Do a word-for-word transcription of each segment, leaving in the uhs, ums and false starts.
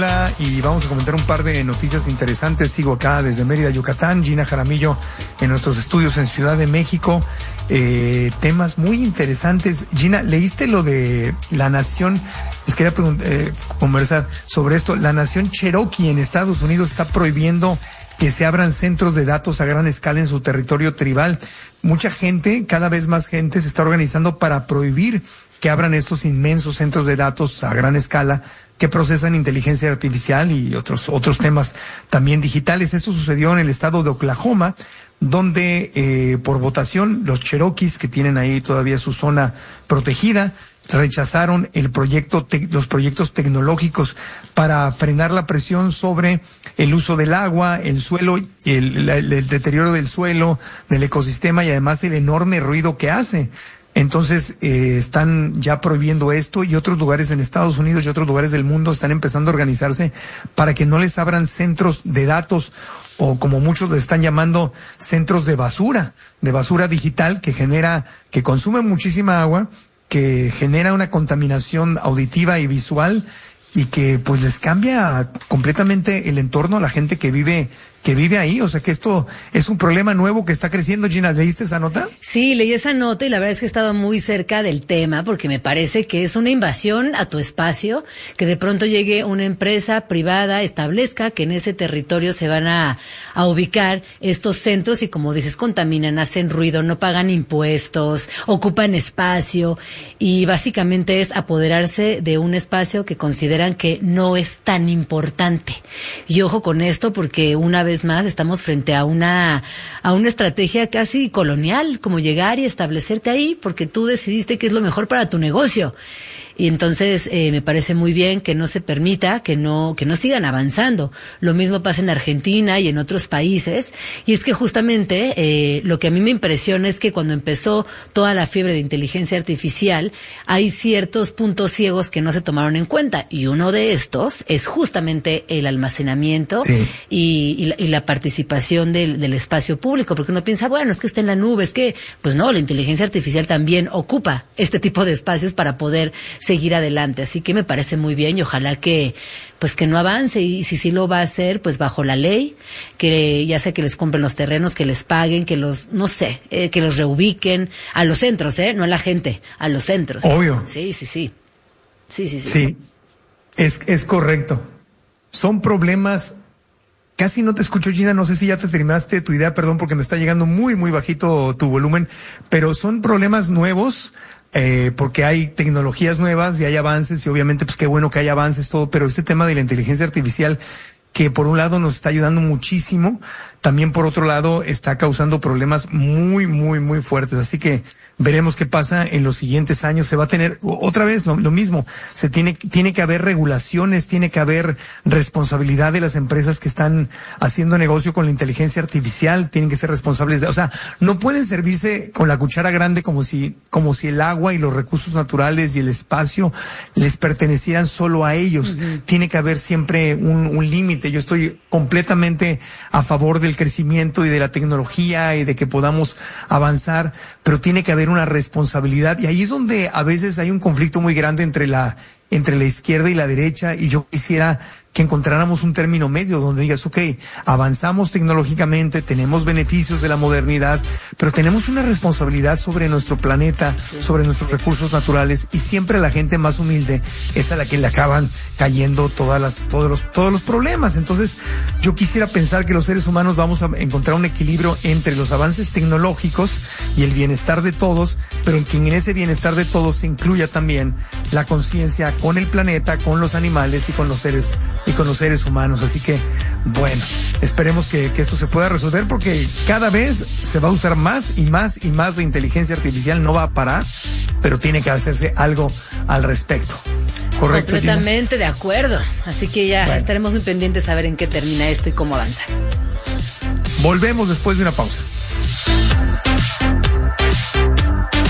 Hola, y vamos a comentar un par de noticias interesantes. Sigo acá desde Mérida, Yucatán. Gina Jaramillo en nuestros estudios en Ciudad de México. Eh, temas muy interesantes. Gina, ¿leíste lo de la nación? Les quería eh, conversar sobre esto. La nación Cherokee en Estados Unidos está prohibiendo que se abran centros de datos a gran escala en su territorio tribal. Mucha gente, cada vez más gente, se está organizando para prohibir que abran estos inmensos centros de datos a gran escala que procesan inteligencia artificial y otros otros temas también digitales. Esto sucedió en el estado de Oklahoma, donde eh, por votación los Cherokees, que tienen ahí todavía su zona protegida, rechazaron el proyecto, te, los proyectos tecnológicos para frenar la presión sobre el uso del agua, el suelo, el, el, el deterioro del suelo, del ecosistema y además el enorme ruido que hace. Entonces, eh, están ya prohibiendo esto, y otros lugares en Estados Unidos y otros lugares del mundo están empezando a organizarse para que no les abran centros de datos, o como muchos le están llamando, centros de basura, de basura digital que genera, que consume muchísima agua, que genera una contaminación auditiva y visual, y que pues les cambia completamente el entorno a la gente que vive que vive ahí. O sea que esto es un problema nuevo que está creciendo. Gina, ¿leíste esa nota? Sí, leí esa nota y la verdad es que he estado muy cerca del tema, porque me parece que es una invasión a tu espacio, que de pronto llegue una empresa privada, establezca que en ese territorio se van a, a ubicar estos centros y, como dices, contaminan, hacen ruido, no pagan impuestos, ocupan espacio, y básicamente es apoderarse de un espacio que consideran que no es tan importante. Y ojo con esto, porque una vez más estamos frente a una a una estrategia casi colonial, como llegar y establecerte ahí porque tú decidiste que es lo mejor para tu negocio. Y entonces eh, me parece muy bien que no se permita, que no que no sigan avanzando. Lo mismo pasa en Argentina y en otros países. Y es que justamente eh, lo que a mí me impresiona es que cuando empezó toda la fiebre de inteligencia artificial, hay ciertos puntos ciegos que no se tomaron en cuenta. Y uno de estos es justamente el almacenamiento, sí, y, y, la, y la participación del, del espacio público. Porque uno piensa, bueno, es que está en la nube, es que, pues no, la inteligencia artificial también ocupa este tipo de espacios para poder seguir adelante. Así que me parece muy bien, y ojalá que pues que no avance, y si sí lo va a hacer, pues bajo la ley, que ya sea que les compren los terrenos, que les paguen, que los, no sé, eh, que los reubiquen a los centros, eh, no a la gente, a los centros. Obvio. Sí, sí, sí. Sí, sí, sí. Sí, es, es correcto. Son problemas. Casi no te escucho, Gina, no sé si ya te terminaste tu idea, perdón, porque me está llegando muy, muy bajito tu volumen, pero son problemas nuevos, eh, porque hay tecnologías nuevas y hay avances, y obviamente pues qué bueno que hay avances, todo, pero este tema de la inteligencia artificial, que por un lado nos está ayudando muchísimo, también por otro lado está causando problemas muy, muy, muy fuertes. Así que veremos qué pasa en los siguientes años. Se va a tener, otra vez, lo, lo mismo, se tiene, tiene que haber regulaciones, tiene que haber responsabilidad de las empresas que están haciendo negocio con la inteligencia artificial, tienen que ser responsables de, o sea, no pueden servirse con la cuchara grande como si, como si el agua y los recursos naturales y el espacio les pertenecieran solo a ellos. Uh-huh. Tiene que haber siempre un, un límite. Yo estoy completamente a favor del crecimiento y de la tecnología y de que podamos avanzar, pero tiene que haber una responsabilidad, y ahí es donde a veces hay un conflicto muy grande entre la entre la izquierda y la derecha, y yo quisiera que encontráramos un término medio donde digas, ok, avanzamos tecnológicamente, tenemos beneficios de la modernidad, pero tenemos una responsabilidad sobre nuestro planeta, sí, sobre nuestros recursos naturales, y siempre la gente más humilde es a la que le acaban cayendo todas las, todos los, todos los problemas. Entonces, yo quisiera pensar que los seres humanos vamos a encontrar un equilibrio entre los avances tecnológicos y el bienestar de todos, pero que en ese bienestar de todos se incluya también la conciencia con el planeta, con los animales y con los seres y con los seres humanos. Así que, bueno, esperemos que, que esto se pueda resolver, porque cada vez se va a usar más y más y más la inteligencia artificial. No va a parar, pero tiene que hacerse algo al respecto. ¿Correcto, completamente Gina? De acuerdo. Así que ya bueno, estaremos muy pendientes a ver en qué termina esto y cómo avanza. Volvemos después de una pausa.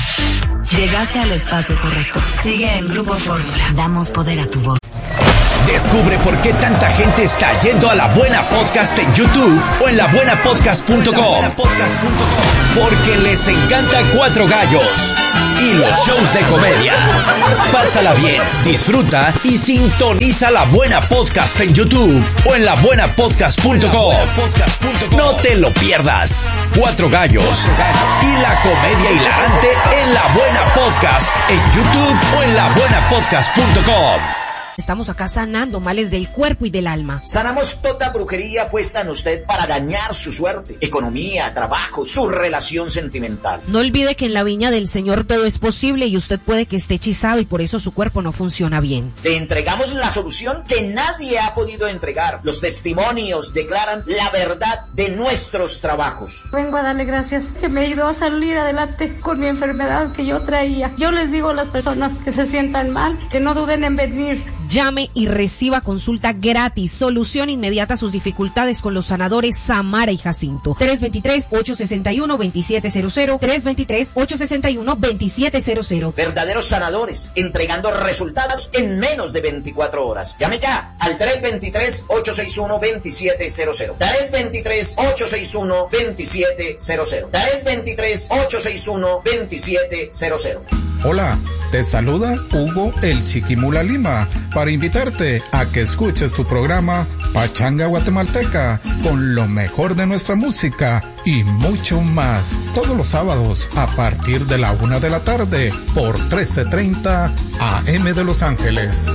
Llegaste al espacio correcto. Sigue en Grupo Fórmula. Damos poder a tu voz. Descubre por qué tanta gente está yendo a La Buena Podcast en YouTube o en la buena podcast punto com. Porque les encanta Cuatro Gallos y los shows de comedia. Pásala bien, disfruta y sintoniza La Buena Podcast en YouTube o en la buena podcast punto com. No te lo pierdas. Cuatro Gallos y la comedia hilarante en La Buena Podcast en YouTube o en la buena podcast punto com. Estamos acá sanando males del cuerpo y del alma. Sanamos toda brujería puesta en usted para dañar su suerte, economía, trabajo, su relación sentimental. No olvide que en la viña del Señor todo es posible y usted puede que esté hechizado y por eso su cuerpo no funciona bien. Le entregamos la solución que nadie ha podido entregar. Los testimonios declaran la verdad de nuestros trabajos. Vengo a darle gracias que me ayudó a salir adelante con mi enfermedad que yo traía. Yo les digo a las personas que se sientan mal, que no duden en venir. Llame y reciba consulta gratis, solución inmediata a sus dificultades con los sanadores Samara y Jacinto. tres dos tres, ocho seis uno, dos siete cero cero, tres dos tres, ocho seis uno, dos siete cero cero. Verdaderos sanadores, entregando resultados en menos de veinticuatro horas. Llame ya al tres dos tres, ocho seis uno, dos siete cero cero. tres dos tres, ocho seis uno, dos siete cero cero. tres dos tres, ocho seis uno, dos siete cero cero. Hola, te saluda Hugo el Chiquimula Lima para invitarte a que escuches tu programa Pachanga Guatemalteca con lo mejor de nuestra música y mucho más todos los sábados a partir de la una de la tarde por trece treinta A M de Los Ángeles.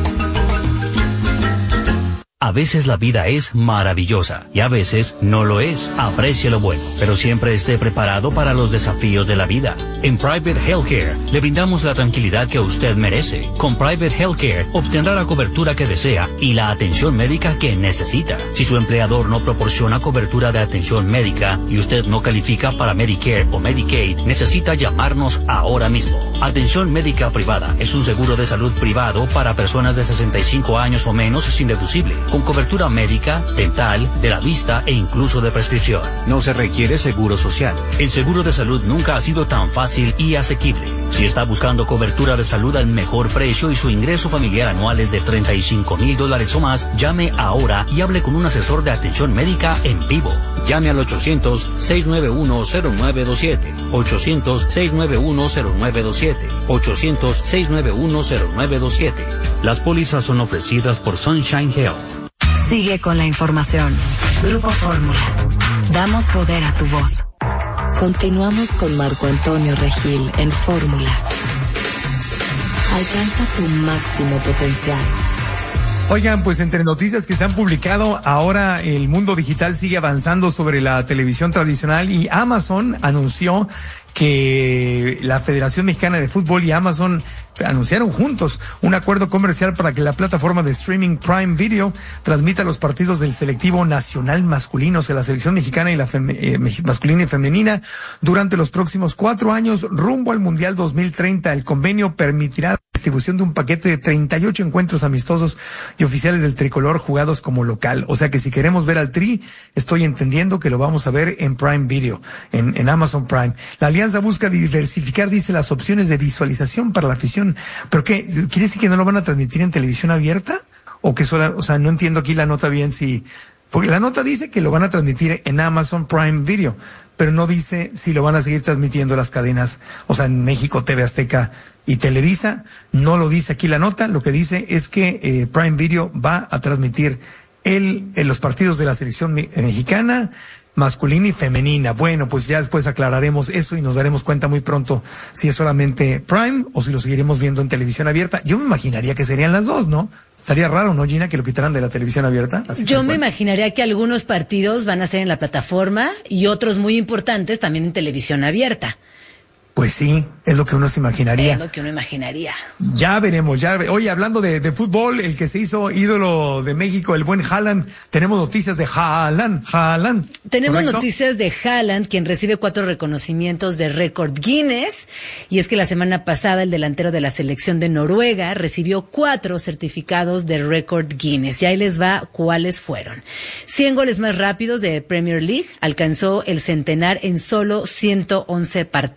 A veces la vida es maravillosa y a veces no lo es. Aprecie lo bueno, pero siempre esté preparado para los desafíos de la vida. En Private Healthcare le brindamos la tranquilidad que usted merece. Con Private Healthcare obtendrá la cobertura que desea y la atención médica que necesita. Si su empleador no proporciona cobertura de atención médica y usted no califica para Medicare o Medicaid, necesita llamarnos ahora mismo. Atención médica privada es un seguro de salud privado para personas de sesenta y cinco años o menos sin deducible, con cobertura médica, dental, de la vista e incluso de prescripción. No se requiere seguro social. El seguro de salud nunca ha sido tan fácil y asequible. Si está buscando cobertura de salud al mejor precio y su ingreso familiar anual es de treinta y cinco mil dólares o más, llame ahora y hable con un asesor de atención médica en vivo. Llame al ochocientos, seis nueve uno, cero nueve dos siete, ochocientos, seis nueve uno, cero nueve dos siete, ochocientos, seis nueve uno, cero nueve dos siete. Las pólizas son ofrecidas por Sunshine Health. Sigue con la información. Grupo Fórmula. Damos poder a tu voz. Continuamos con Marco Antonio Regil en Fórmula. Alcanza tu máximo potencial. Oigan, pues entre noticias que se han publicado, ahora el mundo digital sigue avanzando sobre la televisión tradicional y Amazon anunció que la Federación Mexicana de Fútbol y Amazon anunciaron juntos un acuerdo comercial para que la plataforma de streaming Prime Video transmita los partidos del selectivo nacional masculino, o sea, la selección mexicana y la fem- eh, masculina y femenina durante los próximos cuatro años rumbo al Mundial dos mil treinta. El convenio permitirá la distribución de un paquete de treinta y ocho encuentros amistosos y oficiales del tricolor jugados como local. O sea que si queremos ver al Tri, estoy entendiendo que lo vamos a ver en Prime Video, en, en Amazon Prime. La alianza busca diversificar, dice, las opciones de visualización para la afición. ¿Pero qué? ¿Quiere decir que no lo van a transmitir en televisión abierta? ¿O que sola, o sea, no entiendo aquí la nota bien si... Porque la nota dice que lo van a transmitir en Amazon Prime Video, pero no dice si lo van a seguir transmitiendo las cadenas, o sea, en México, T V Azteca y Televisa. No lo dice aquí la nota, lo que dice es que eh, Prime Video va a transmitir el, en los partidos de la selección me- mexicana, masculina y femenina. Bueno, pues ya después aclararemos eso y nos daremos cuenta muy pronto si es solamente Prime o si lo seguiremos viendo en televisión abierta. Yo me imaginaría que serían las dos, ¿no? Estaría raro, ¿no, Gina, que lo quitaran de la televisión abierta? Así Yo me imaginaría que algunos partidos van a ser en la plataforma y otros muy importantes también en televisión abierta. Pues sí, es lo que uno se imaginaría. Es lo que uno imaginaría. Ya veremos, ya. ve- Oye, hablando de, de fútbol, el que se hizo ídolo de México, el buen Haaland, tenemos noticias de Haaland, Haaland. Tenemos ¿correcto? noticias de Haaland, quien recibe cuatro reconocimientos de récord Guinness, y es que la semana pasada el delantero de la selección de Noruega recibió cuatro certificados de récord Guinness, y ahí les va cuáles fueron. cien goles más rápidos de Premier League, alcanzó el centenar en solo ciento once partidos,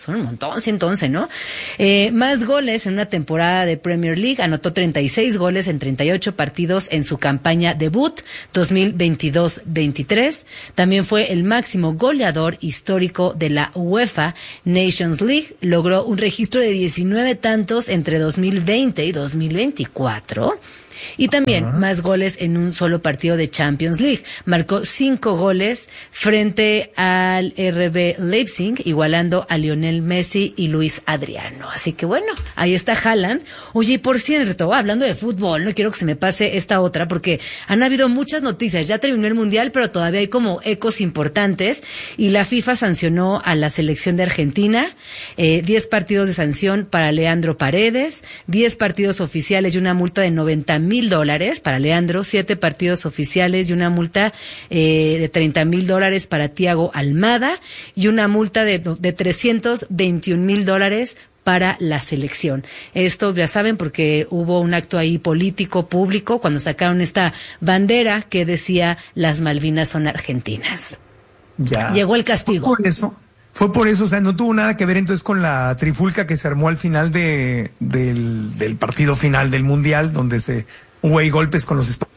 son un montón, ciento once, ¿no? Eh, más goles en una temporada de Premier League, anotó treinta y seis goles en treinta y ocho partidos en su campaña debut dos mil veintidós veintitrés. También fue el máximo goleador histórico de la UEFA Nations League. Logró un registro de diecinueve tantos entre dos mil veinte y dos mil veinticuatro. Y también uh-huh. más goles en un solo partido de Champions League. Marcó cinco goles frente al R B Leipzig, igualando a Lionel Messi y Luis Adriano. Así que bueno, ahí está Haaland. Oye, y por cierto, hablando de fútbol, no quiero que se me pase esta otra, porque han habido muchas noticias. Ya terminó el Mundial, pero todavía hay como ecos importantes. Y la FIFA sancionó a la selección de Argentina, eh, diez partidos de sanción para Leandro Paredes, diez partidos oficiales y una multa de noventa mil dólares para Leandro, siete partidos oficiales y una multa eh, de treinta mil dólares para Thiago Almada y una multa de, de trescientos veintiún mil dólares para la selección. Esto ya saben porque hubo un acto ahí político, público, cuando sacaron esta bandera que decía las Malvinas son argentinas. Ya. Llegó el castigo. Fue por eso. Fue por eso, o sea, no tuvo nada que ver entonces con la trifulca que se armó al final de del, del partido final del Mundial, donde se hubo ahí golpes con los españoles.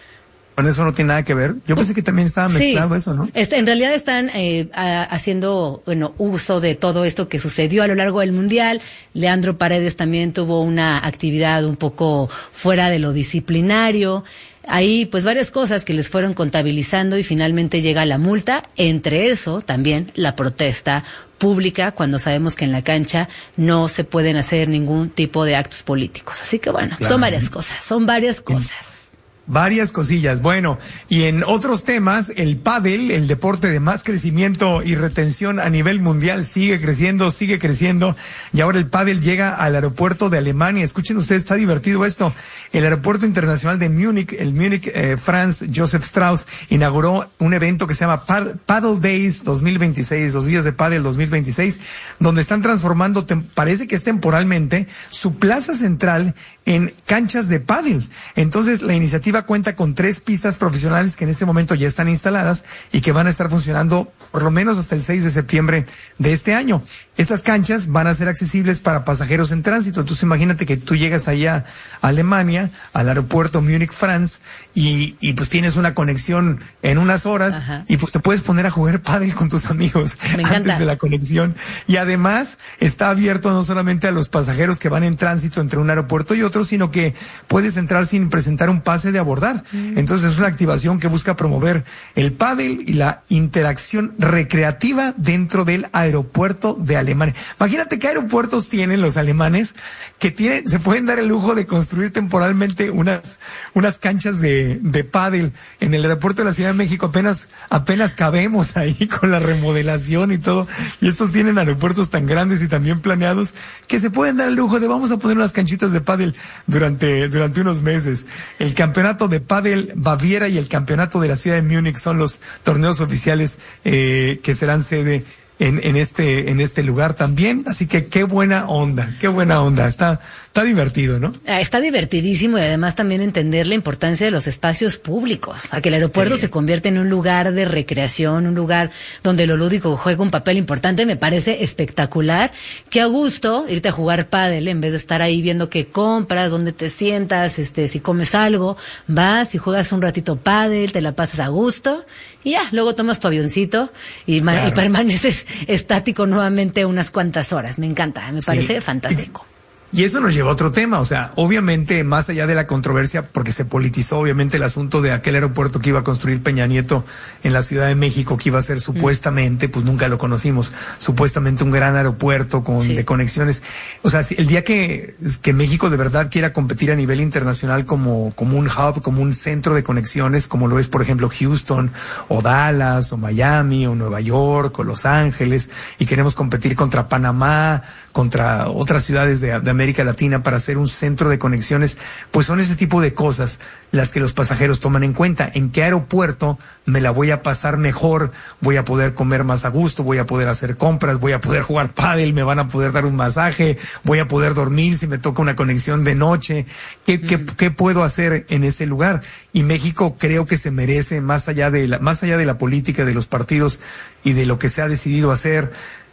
Con eso no tiene nada que ver. Yo pensé que también estaba mezclado sí, eso, ¿no? Este, en realidad están eh, a, haciendo, bueno, uso de todo esto que sucedió a lo largo del Mundial. Leandro Paredes también tuvo una actividad un poco fuera de lo disciplinario. Ahí, pues, varias cosas que les fueron contabilizando y finalmente llega la multa. Entre eso, también la protesta pública, cuando sabemos que en la cancha no se pueden hacer ningún tipo de actos políticos. Así que, bueno, claro. son varias cosas, son varias cosas. Varias cosillas. Bueno, y en otros temas, el pádel, el deporte de más crecimiento y retención a nivel mundial, sigue creciendo, sigue creciendo. Y ahora el pádel llega al aeropuerto de Alemania. Escuchen ustedes, está divertido esto. El aeropuerto internacional de Múnich, el Múnich eh, Franz Josef Strauss, inauguró un evento que se llama Paddle Days dos mil veintiséis, los días de pádel dos mil veintiséis, donde están transformando, parece que es temporalmente, su plaza central en canchas de pádel. Entonces, la iniciativa cuenta con tres pistas profesionales que en este momento ya están instaladas y que van a estar funcionando por lo menos hasta el seis de septiembre de este año. Estas canchas van a ser accesibles para pasajeros en tránsito. Entonces, imagínate que tú llegas allá a Alemania, al aeropuerto Múnich Franz, y, y pues tienes una conexión en unas horas. Ajá. Y pues te puedes poner a jugar pádel con tus amigos antes de la conexión. Y además está abierto no solamente a los pasajeros que van en tránsito entre un aeropuerto y otro, sino que puedes entrar sin presentar un pase de abordar. Mm. Entonces es una activación que busca promover el pádel y la interacción recreativa dentro del aeropuerto de Alemania. Imagínate qué aeropuertos tienen los alemanes que tienen, se pueden dar el lujo de construir temporalmente unas, unas canchas de, de pádel. En el aeropuerto de la Ciudad de México apenas, apenas cabemos ahí con la remodelación y todo. Y estos tienen aeropuertos tan grandes y tan bien planeados que se pueden dar el lujo de vamos a poner unas canchitas de pádel durante, durante unos meses. El campeonato de pádel Baviera y el campeonato de la ciudad de Múnich son los torneos oficiales eh, que serán sede en, en este, en este lugar también. Así que qué buena onda, qué buena onda. Está, está divertido, ¿no? Está divertidísimo y además también entender la importancia de los espacios públicos, a que el aeropuerto sí. se convierte en un lugar de recreación, un lugar donde lo lúdico juega un papel importante. Me parece espectacular. Qué a gusto irte a jugar pádel en vez de estar ahí viendo qué compras, dónde te sientas, este, si comes algo, vas y juegas un ratito pádel, te la pasas a gusto y ya, luego tomas tu avioncito y, claro. y permaneces estático nuevamente unas cuantas horas. Me encanta, me parece sí. fantástico. Y eso nos lleva a otro tema, o sea, obviamente más allá de la controversia, porque se politizó obviamente el asunto de aquel aeropuerto que iba a construir Peña Nieto en la Ciudad de México, que iba a ser supuestamente, pues nunca lo conocimos, supuestamente un gran aeropuerto con sí. de conexiones. O sea, si el día que, que México de verdad quiera competir a nivel internacional como, como un hub, como un centro de conexiones, como lo es por ejemplo Houston, o Dallas, o Miami, o Nueva York, o Los Ángeles, y queremos competir contra Panamá, contra otras ciudades de, de América América Latina para ser un centro de conexiones, pues son ese tipo de cosas las que los pasajeros toman en cuenta. ¿En qué aeropuerto me la voy a pasar mejor? Voy a poder comer más a gusto, voy a poder hacer compras, voy a poder jugar pádel, me van a poder dar un masaje, voy a poder dormir si me toca una conexión de noche. ¿Qué, mm. qué, qué puedo hacer en ese lugar? Y México creo que se merece, más allá de la, más allá de la política, de los partidos y de lo que se ha decidido hacer,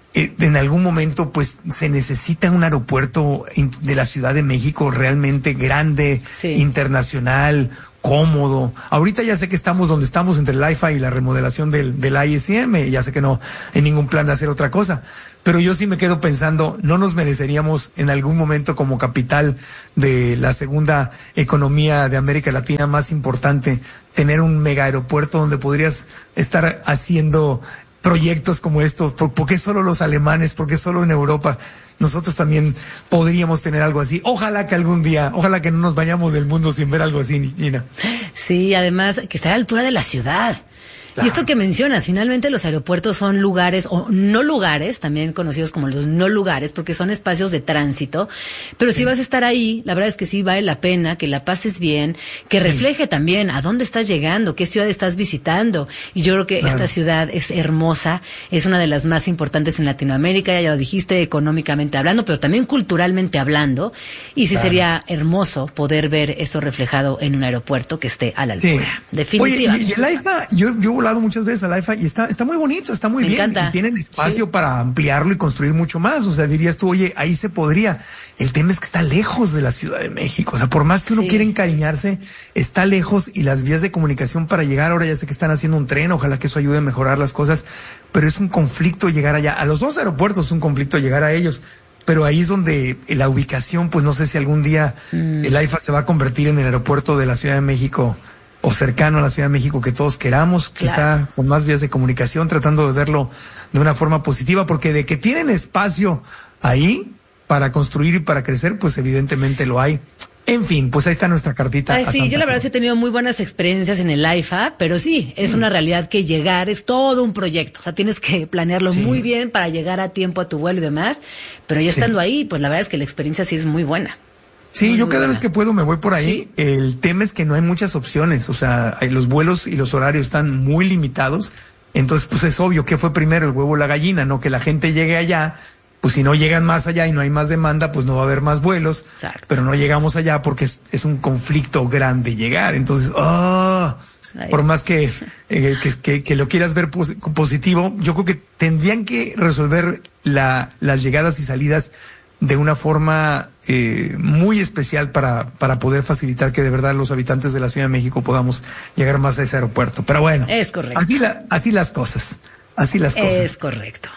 eh, en algún momento pues se necesita un aeropuerto de la Ciudad de México realmente grande, sí. internacional, cómodo. Ahorita ya sé que estamos donde estamos entre el AIFA y la remodelación del, del I S M, ya sé que no hay ningún plan de hacer otra cosa, pero yo sí me quedo pensando, ¿no nos mereceríamos en algún momento como capital de la segunda economía de América Latina más importante tener un mega aeropuerto donde podrías estar haciendo proyectos como estos? ¿Por, ¿Por qué solo los alemanes? ¿Por qué solo en Europa? Nosotros también podríamos tener algo así. Ojalá que algún día, ojalá que no nos vayamos del mundo sin ver algo así, Gina. Sí, además que está a la altura de la ciudad. Claro. Y esto que mencionas, finalmente los aeropuertos son lugares o no lugares, también conocidos como los no lugares, porque son espacios de tránsito, pero sí. si vas a estar ahí, la verdad es que sí vale la pena que la pases bien, que sí. refleje también a dónde estás llegando, qué ciudad estás visitando. Y yo creo que claro. esta ciudad es hermosa, es una de las más importantes en Latinoamérica, ya lo dijiste, económicamente hablando, pero también culturalmente hablando, y sí claro. sería hermoso poder ver eso reflejado en un aeropuerto que esté a la altura. Sí. Definitivamente. Oye, y, y el AIFA, yo, yo he volado muchas veces al AIFA y está, está muy bonito, está muy Me bien. encanta. Y tienen espacio sí. para ampliarlo y construir mucho más. O sea, dirías tú, oye, ahí se podría. El tema es que está lejos de la Ciudad de México. O sea, por más que uno sí. quiera encariñarse, está lejos y las vías de comunicación para llegar, ahora ya sé que están haciendo un tren, ojalá que eso ayude a mejorar las cosas, pero es un conflicto llegar allá. A los dos aeropuertos es un conflicto llegar a ellos. Pero ahí es donde la ubicación, pues no sé si algún día mm. el AIFA se va a convertir en el aeropuerto de la Ciudad de México o cercano a la Ciudad de México que todos queramos, claro. quizá con más vías de comunicación, tratando de verlo de una forma positiva, porque de que tienen espacio ahí para construir y para crecer, pues evidentemente lo hay. En fin, pues ahí está nuestra cartita. Ay, sí, yo la verdad sí he tenido muy buenas experiencias en el AIFA, pero sí, es mm. una realidad que llegar es todo un proyecto. O sea, tienes que planearlo sí. muy bien para llegar a tiempo a tu vuelo y demás, pero ya estando sí. ahí, pues la verdad es que la experiencia sí es muy buena. Sí, muy, yo muy cada buena. vez que puedo me voy por ahí. Sí. El tema es que no hay muchas opciones, o sea, hay, los vuelos y los horarios están muy limitados, entonces pues es obvio que fue primero el huevo o la gallina, no que la gente llegue allá. Pues si no llegan más allá y no hay más demanda, pues no va a haber más vuelos. Exacto. Pero no llegamos allá porque es, es un conflicto grande llegar. Entonces, oh, por más que, eh, que, que, que lo quieras ver pos positivo, yo creo que tendrían que resolver la, las llegadas y salidas de una forma eh, muy especial para, para poder facilitar que de verdad los habitantes de la Ciudad de México podamos llegar más a ese aeropuerto. Pero bueno, es correcto. Así, la, así las cosas. Así las cosas. Es correcto.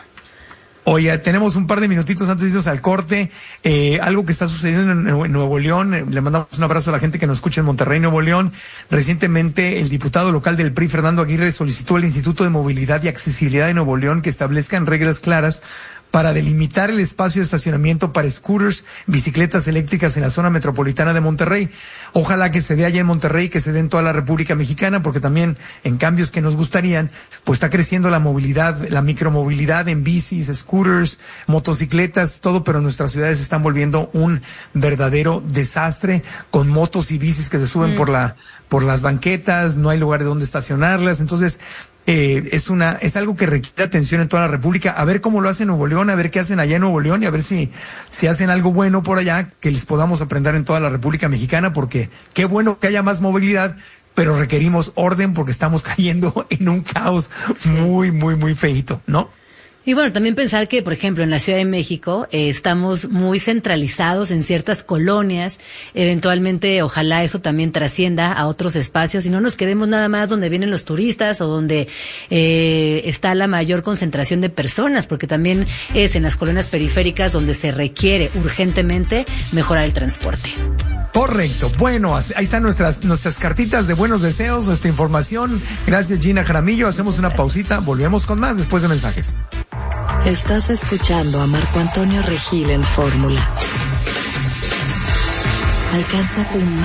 Oye, tenemos un par de minutitos antes de irnos al corte. Eh, algo que está sucediendo en Nuevo, en Nuevo León. Eh, le mandamos un abrazo a la gente que nos escucha en Monterrey, Nuevo León. Recientemente, el diputado local del P R I, Fernando Aguirre, solicitó al Instituto de Movilidad y Accesibilidad de Nuevo León que establezcan reglas claras para delimitar el espacio de estacionamiento para scooters, bicicletas eléctricas en la zona metropolitana de Monterrey. Ojalá que se dé allá en Monterrey, que se dé en toda la República Mexicana, porque también en cambios que nos gustarían, pues está creciendo la movilidad, la micromovilidad en bicis, scooters, motocicletas, todo, pero nuestras ciudades se están volviendo un verdadero desastre con motos y bicis que se suben mm. por la, por las banquetas, no hay lugar de donde estacionarlas, entonces, Eh, es una, es algo que requiere atención en toda la República, a ver cómo lo hace Nuevo León, a ver qué hacen allá en Nuevo León y a ver si, si hacen algo bueno por allá, que les podamos aprender en toda la República Mexicana, porque qué bueno que haya más movilidad, pero requerimos orden porque estamos cayendo en un caos muy, muy, muy feíto, ¿no? Y bueno, también pensar que, por ejemplo, en la Ciudad de México eh, estamos muy centralizados en ciertas colonias. Eventualmente, ojalá eso también trascienda a otros espacios y no nos quedemos nada más donde vienen los turistas o donde eh, está la mayor concentración de personas, porque también es en las colonias periféricas donde se requiere urgentemente mejorar el transporte. Correcto. Bueno, ahí están nuestras nuestras cartitas de buenos deseos, nuestra información. Gracias, Gina Jaramillo. Hacemos una pausita. Volvemos con más después de mensajes. Estás escuchando a Marco Antonio Regil en Fórmula. Alcanza tu